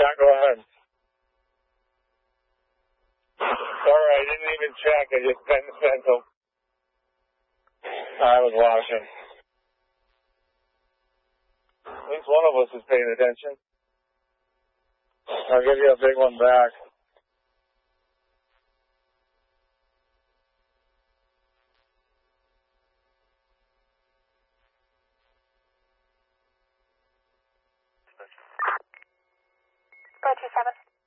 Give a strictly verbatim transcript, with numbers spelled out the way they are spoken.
Yeah, go ahead. Sorry, I didn't even check. I just sent sent them. I was watching. At least one of us is paying attention. I'll give you a big one back. Go two seven.